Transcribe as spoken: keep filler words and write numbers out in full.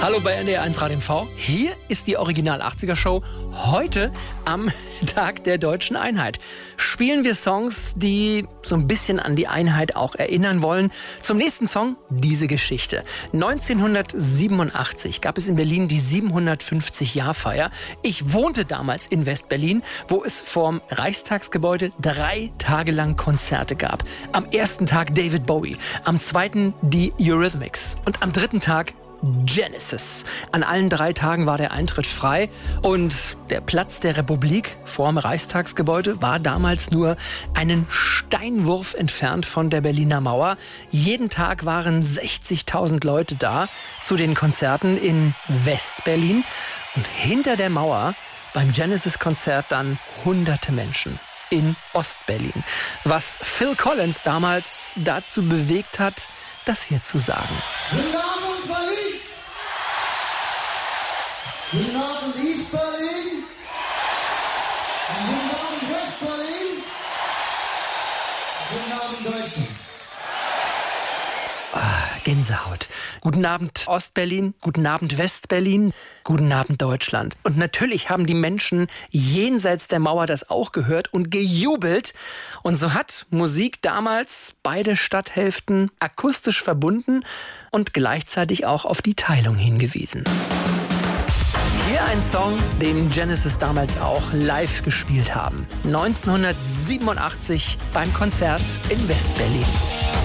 Hallo bei N D R eins Radio M V. Hier ist die Original achtziger Show. Heute am Tag der deutschen Einheit spielen wir Songs, die so ein bisschen an die Einheit auch erinnern wollen. Zum nächsten Song diese Geschichte. neunzehnhundertsiebenundachtzig gab es in Berlin die siebenhundertfünfzig-Jahr-Feier. Ich wohnte damals in West-Berlin, wo es vorm Reichstagsgebäude drei Tage lang Konzerte gab. Am ersten Tag David Bowie, am zweiten die Eurythmics und am dritten Tag Genesis. An allen drei Tagen war der Eintritt frei und der Platz der Republik vorm Reichstagsgebäude war damals nur einen Steinwurf entfernt von der Berliner Mauer. Jeden Tag waren sechzigtausend Leute da zu den Konzerten in West-Berlin und hinter der Mauer beim Genesis-Konzert dann hunderte Menschen in Ost-Berlin. Was Phil Collins damals dazu bewegt hat, das hier zu sagen. Guten Abend, Berlin! Guten Abend, East-Berlin! Guten Abend, West-Berlin! Guten Abend, Deutschland! Ah, Gänsehaut. Guten Abend Ost-Berlin, guten Abend West-Berlin, guten Abend Deutschland. Und natürlich haben die Menschen jenseits der Mauer das auch gehört und gejubelt. Und so hat Musik damals beide Stadthälften akustisch verbunden und gleichzeitig auch auf die Teilung hingewiesen. Hier ein Song, den Genesis damals auch live gespielt haben. neunzehnhundertsiebenundachtzig beim Konzert in West-Berlin.